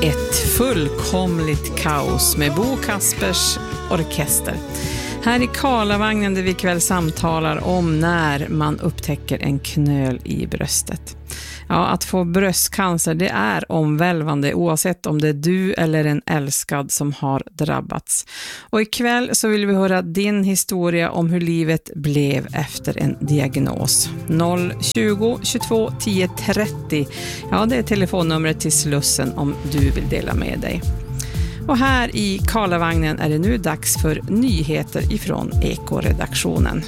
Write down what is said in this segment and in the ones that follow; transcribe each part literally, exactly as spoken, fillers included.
Ett fullkomligt kaos med Bo Kaspers orkester. Här i Karlavagnen där vi ikväll samtalar om när man upptäcker en knöl i bröstet. Ja, att få bröstcancer, det är omvälvande oavsett om det är du eller en älskad som har drabbats. Och ikväll så vill vi höra din historia om hur livet blev efter en diagnos. noll tjugo tjugotvå tio trettio. Ja, det är telefonnumret till Slussen om du vill dela med dig. Och här i Karlavagnen är det nu dags för nyheter ifrån Eko-redaktionen.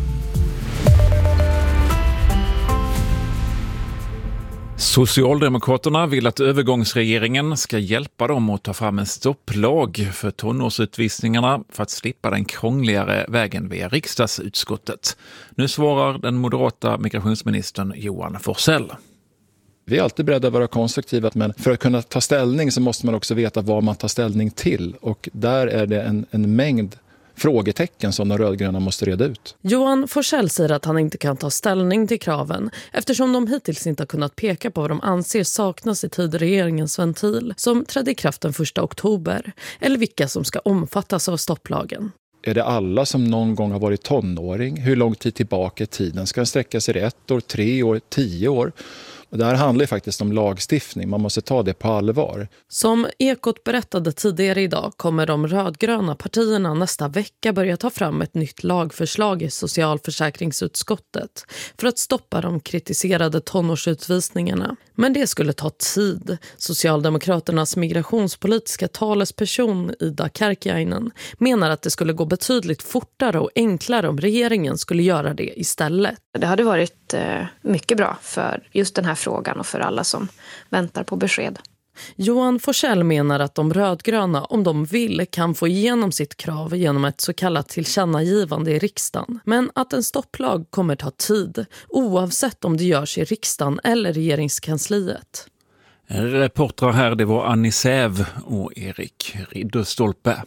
Socialdemokraterna vill att övergångsregeringen ska hjälpa dem att ta fram en stopplag för tonårsutvisningarna för att slippa den krångligare vägen via riksdagsutskottet. Nu svarar den moderata migrationsministern Johan Forssell. Vi är alltid beredda att vara konstruktiva, men för att kunna ta ställning så måste man också veta vad man tar ställning till. Och där är det en, en mängd frågetecken som de rödgröna måste reda ut. Johan Forssell säger att han inte kan ta ställning till kraven eftersom de hittills inte har kunnat peka på vad de anser saknas i tidregeringens ventil som trädde i kraft den första oktober eller vilka som ska omfattas av stopplagen. Är det alla som någon gång har varit tonåring? Hur lång tid tillbaka i tiden? Ska den sträcka sig ett år, tre år, tio år? Och det här handlar ju faktiskt om lagstiftning. Man måste ta det på allvar. Som Ekot berättade tidigare idag kommer de rödgröna partierna nästa vecka börja ta fram ett nytt lagförslag i socialförsäkringsutskottet för att stoppa de kritiserade tonårsutvisningarna. Men det skulle ta tid. Socialdemokraternas migrationspolitiska talesperson Ida Karkiainen menar att det skulle gå betydligt fortare och enklare om regeringen skulle göra det istället. Det hade varit eh, mycket bra för just den här frågan och för alla som väntar på besked. Johan Forssell menar att de rödgröna, om de vill, kan få igenom sitt krav genom ett så kallat tillkännagivande i riksdagen. Men att en stopplag kommer ta tid, oavsett om det görs i riksdagen eller regeringskansliet. Reportrar här, det var Annie Säv och Erik Ridderstolpe.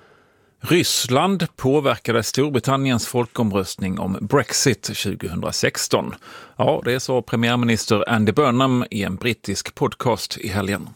Ryssland påverkade Storbritanniens folkomröstning om Brexit tjugohundrasexton. Ja, det sa premiärminister Andy Burnham i en brittisk podcast i helgen.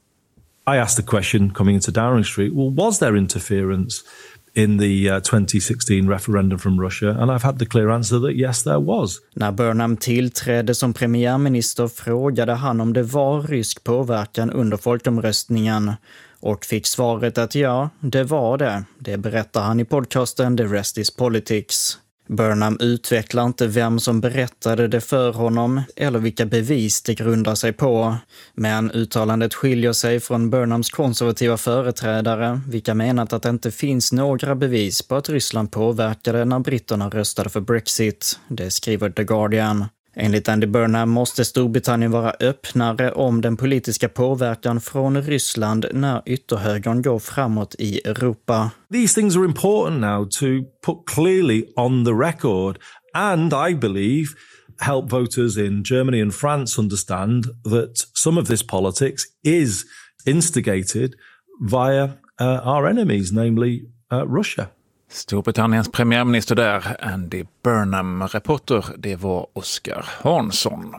I asked the question coming into Downing Street, well, was there interference in the uh, twenty sixteen referendum from Russia? And I've had the clear answer that yes, there was. När Burnham tillträdde som premiärminister frågade han om det var rysk påverkan under folkomröstningen och fick svaret att ja, det var det. Det berättar han i podcasten The Rest is Politics. Burnham utvecklar inte vem som berättade det för honom eller vilka bevis det grundar sig på. Men uttalandet skiljer sig från Burnhams konservativa företrädare, vilka menat att det inte finns några bevis på att Ryssland påverkade när britterna röstade för Brexit. Det skriver The Guardian. Enligt Andy Burnham måste Storbritannien vara öppnare om den politiska påverkan från Ryssland när ytterhögern går framåt i Europa. These things are important now to put clearly on the record and I believe help voters in Germany and France understand that some of this politics is instigated via uh, our enemies, namely uh, Russia. Storbritanniens premiärminister där, Andy Burnham. Reporter, det var Oskar Hansson.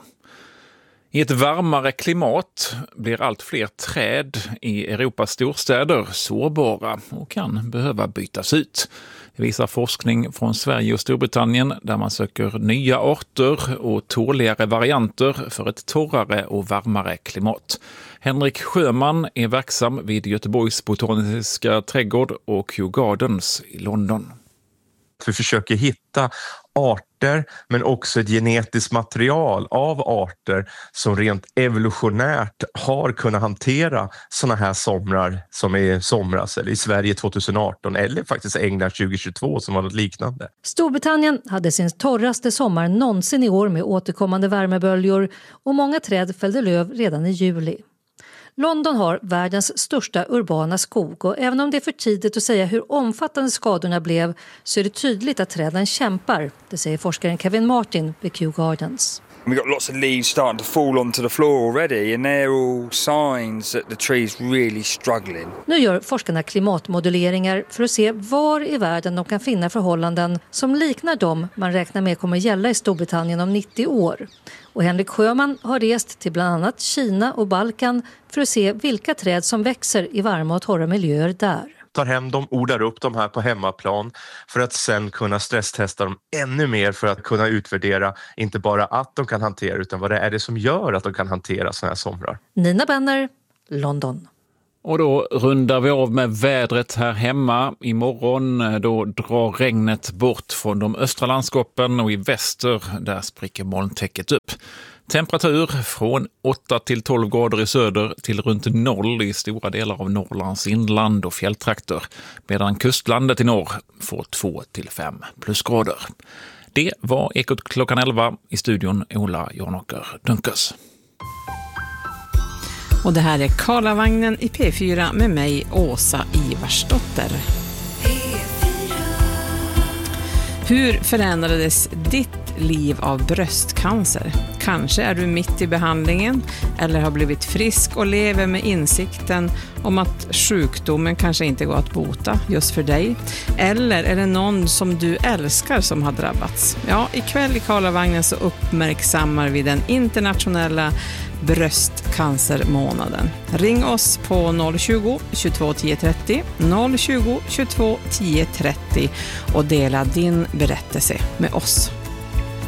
I ett varmare klimat blir allt fler träd i Europas storstäder sårbara och kan behöva bytas ut. Det visar forskning från Sverige och Storbritannien där man söker nya arter och tåligare varianter för ett torrare och varmare klimat. Henrik Sjöman är verksam vid Göteborgs botaniska trädgård och Kew Gardens i London. Vi försöker hitta arter men också ett genetiskt material av arter som rent evolutionärt har kunnat hantera såna här somrar som är somras eller i Sverige tjugoarton eller faktiskt England tjugohundratjugotvå som var något liknande. Storbritannien hade sin torraste sommar någonsin i år med återkommande värmeböljor och många träd fällde löv redan i juli. London har världens största urbana skog och även om det är för tidigt att säga hur omfattande skadorna blev så är det tydligt att träden kämpar, det säger forskaren Kevin Martin vid Kew Gardens. We've got lots of leaves starting to fall onto the floor already, and they're all signs that the tree's really struggling. Nu gör forskarna klimatmodelleringar för att se var i världen de kan finna förhållanden som liknar dem man räknar med kommer gälla i Storbritannien om nittio år. Och Henrik Sjöman har rest till bland annat Kina och Balkan för att se vilka träd som växer i varma och torra miljöer där. Tar hem dem, odlar upp dem här på hemmaplan för att sen kunna stresstesta dem ännu mer för att kunna utvärdera inte bara att de kan hantera utan vad det är det som gör att de kan hantera såna här somrar. Nina Benner, London. Och då rundar vi av med vädret här hemma. Imorgon då drar regnet bort från de östra landskapen och i väster där spricker molntäcket upp. Temperatur från åtta till tolv grader i söder till runt noll i stora delar av Norrlands inland och fjälltrakter, medan kustlandet i norr får två till fem plusgrader. Det var Ekot klockan elva, i studion Ola Janåker Dunkers. Och det här är Karlavagnen i P fyra med mig, Åsa Ivarsdotter. Hur förändrades ditt liv av bröstcancer? Kanske är du mitt i behandlingen eller har blivit frisk och lever med insikten om att sjukdomen kanske inte går att bota just för dig. Eller är det någon som du älskar som har drabbats? Ja, ikväll i Karlavagnen så uppmärksammar vi den internationella bröstcancermånaden. Ring oss på noll tjugo, tjugotvå tio trettio, noll tjugo, tjugotvå tio trettio och dela din berättelse med oss.